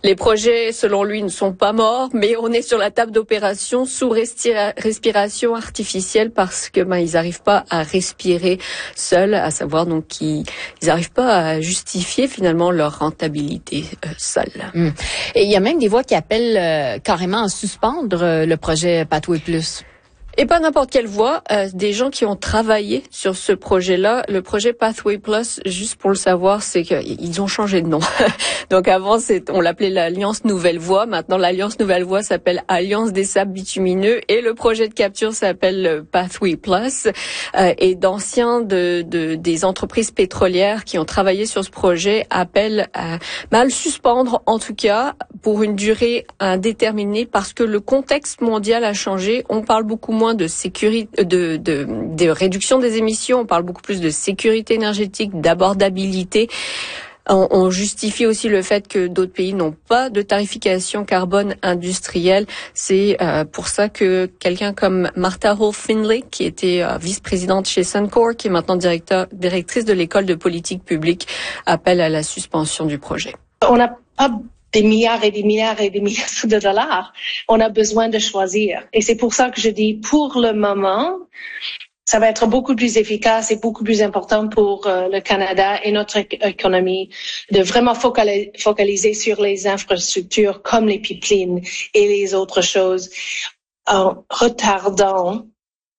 Les projets, selon lui, ne sont pas morts, mais on est sur la table d'opération sous respiration artificielle parce que ils n'arrivent pas à respirer seuls, à savoir donc qu'ils n'arrivent pas à justifier finalement leur rentabilité seuls. Et il y a même des voix qui appellent carrément à suspendre le projet Pathway Plus. Et pas n'importe quelle voie, des gens qui ont travaillé sur ce projet-là. Le projet Pathway Plus, juste pour le savoir, c'est qu'ils ont changé de nom. Donc avant, on l'appelait l'Alliance Nouvelle Voie. Maintenant, l'Alliance Nouvelle Voie s'appelle Alliance des sables bitumineux et le projet de capture s'appelle Pathway Plus. Et d'anciens des entreprises pétrolières qui ont travaillé sur ce projet appellent à le suspendre, en tout cas, pour une durée indéterminée parce que le contexte mondial a changé. On parle beaucoup moins de sécurité, de réduction des émissions. On parle beaucoup plus de sécurité énergétique, d'abordabilité. On justifie aussi le fait que d'autres pays n'ont pas de tarification carbone industrielle. C'est pour ça que quelqu'un comme Martha Hall Findlay, qui était vice-présidente chez Suncor, qui est maintenant directrice de l'école de politique publique, appelle à la suspension du projet. On n'a pas des milliards et des milliards et des milliards de dollars. On a besoin de choisir. Et c'est pour ça que je dis, pour le moment, ça va être beaucoup plus efficace et beaucoup plus important pour le Canada et notre économie de vraiment focaliser sur les infrastructures comme les pipelines et les autres choses en retardant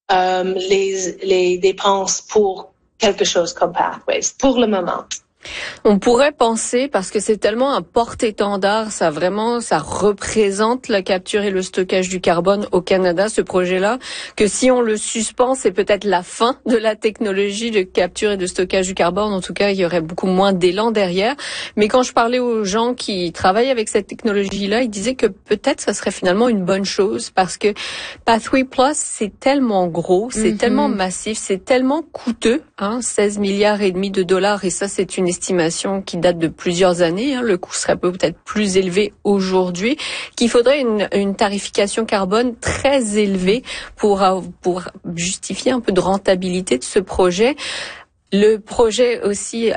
les dépenses pour quelque chose comme Pathways pour le moment. On pourrait penser, parce que c'est tellement un porte-étendard, ça représente la capture et le stockage du carbone au Canada, ce projet-là, que si on le suspend, c'est peut-être la fin de la technologie de capture et de stockage du carbone. En tout cas, il y aurait beaucoup moins d'élan derrière. Mais quand je parlais aux gens qui travaillent avec cette technologie-là, ils disaient que peut-être ça serait finalement une bonne chose parce que Pathway Plus, c'est tellement gros, c'est tellement massif, c'est tellement coûteux, 16 milliards et demi de dollars, et ça, c'est une estimation qui date de plusieurs années. Le coût serait peut-être plus élevé aujourd'hui, qu'il faudrait une tarification carbone très élevée pour justifier un peu de rentabilité de ce projet. Le projet aussi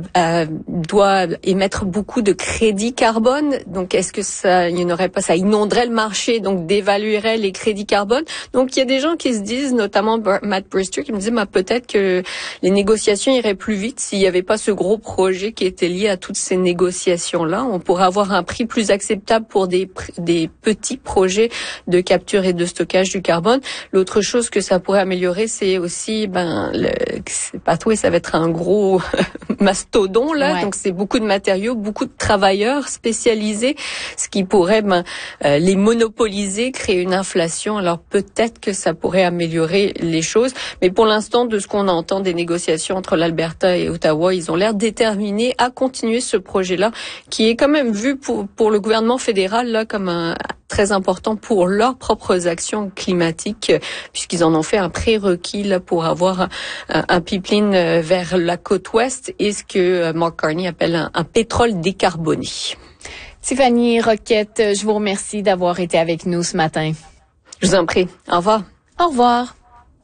doit émettre beaucoup de crédits carbone. Donc, est-ce que ça inonderait le marché, donc dévaluerait les crédits carbone? Donc, il y a des gens qui se disent, notamment Matt Brister, qui me dit, peut-être que les négociations iraient plus vite s'il n'y avait pas ce gros projet qui était lié à toutes ces négociations-là. On pourrait avoir un prix plus acceptable pour des petits projets de capture et de stockage du carbone. L'autre chose que ça pourrait améliorer, c'est aussi, Pathway, ça va être un gros mastodon là, donc c'est beaucoup de matériaux, beaucoup de travailleurs spécialisés, ce qui pourrait les monopoliser, créer une inflation. Alors peut-être que ça pourrait améliorer les choses, mais pour l'instant, de ce qu'on entend des négociations entre l'Alberta et Ottawa, ils ont l'air déterminés à continuer ce projet-là, qui est quand même vu pour le gouvernement fédéral là comme très important pour leurs propres actions climatiques, puisqu'ils en ont fait un prérequis là pour avoir un pipeline vers la côte ouest et ce que Mark Carney appelle un pétrole décarboné. Tiffany Roquette, je vous remercie d'avoir été avec nous ce matin. Je vous en prie. Au revoir. Au revoir.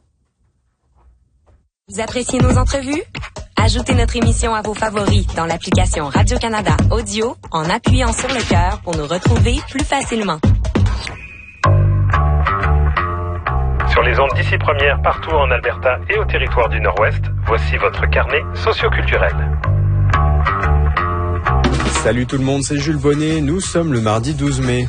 Vous appréciez nos entrevues? Ajoutez notre émission à vos favoris dans l'application Radio-Canada Audio en appuyant sur le cœur pour nous retrouver plus facilement. Sur les ondes d'ici première, partout en Alberta et au territoire du Nord-Ouest, voici votre carnet socioculturel. Salut tout le monde, c'est Jules Bonnet, nous sommes le mardi 12 mai.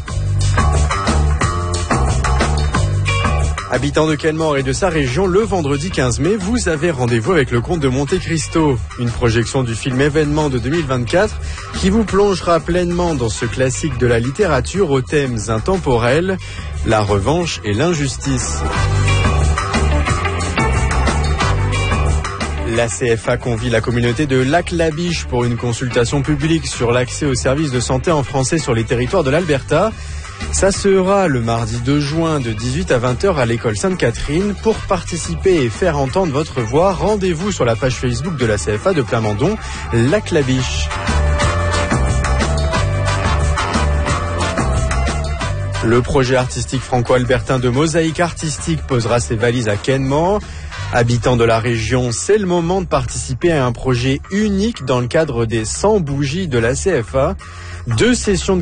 Habitants de Kenmore et de sa région, le vendredi 15 mai, vous avez rendez-vous avec le Comte de Monte Cristo, une projection du film événement de 2024 qui vous plongera pleinement dans ce classique de la littérature aux thèmes intemporels, la revanche et l'injustice. La CFA convie la communauté de Lac-la-Biche pour une consultation publique sur l'accès aux services de santé en français sur les territoires de l'Alberta. Ça sera le mardi 2 juin de 18 à 20h à l'école Sainte-Catherine. Pour participer et faire entendre votre voix, rendez-vous sur la page Facebook de la CFA de Plamondon, Lac-la-Biche. Le projet artistique franco-albertain de mosaïque artistique posera ses valises à Kenmore. Habitants de la région, c'est le moment de participer à un projet unique dans le cadre des 100 bougies de la CFA. 2 sessions de